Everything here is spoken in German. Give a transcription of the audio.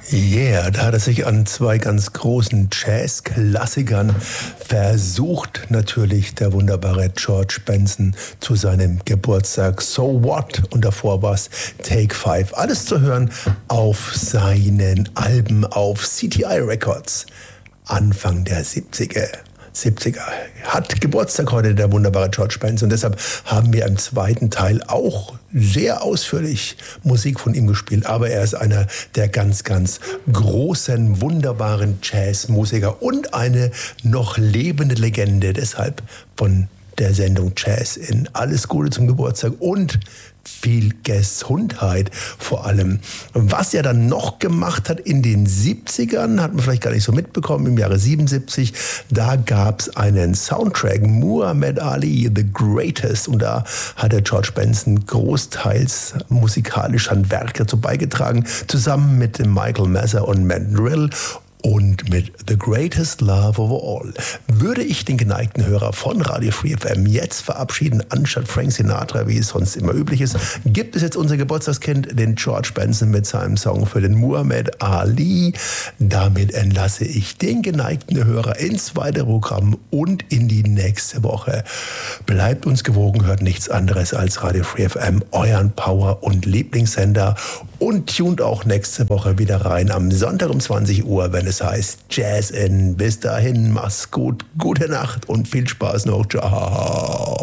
Yeah, da hat er sich an zwei ganz großen Jazz-Klassikern versucht. Natürlich der wunderbare George Benson zu seinem Geburtstag So What? Und davor war es Take 5. Alles zu hören auf seinen Alben auf CTI Records. Anfang der 70er. Hat Geburtstag heute der wunderbare George Benson. Und deshalb haben wir im zweiten Teil auch sehr ausführlich Musik von ihm gespielt. Aber er ist einer der ganz, ganz großen, wunderbaren Jazzmusiker und eine noch lebende Legende. Deshalb von der Sendung Jazz in alles Gute zum Geburtstag und viel Gesundheit vor allem. Was er dann noch gemacht hat in den 70ern, hat man vielleicht gar nicht so mitbekommen, im Jahre 77, da gab es einen Soundtrack, Muhammad Ali, The Greatest, und da hat der George Benson großteils musikalisch an Werk dazu beigetragen, zusammen mit Michael Messer und Matt Drill. Und mit The Greatest Love of All würde ich den geneigten Hörer von Radio Free FM jetzt verabschieden, anstatt Frank Sinatra, wie es sonst immer üblich ist. Gibt es jetzt unser Geburtstagskind, den George Benson mit seinem Song für den Muhammad Ali. Damit entlasse ich den geneigten Hörer ins weitere Programm und in die nächste Woche. Bleibt uns gewogen, hört nichts anderes als Radio Free FM, euren Power- und Lieblingssender. Und tunt auch nächste Woche wieder rein am Sonntag um 20 Uhr, wenn es heißt Jazz In. Bis dahin, mach's gut, gute Nacht und viel Spaß noch. Ciao.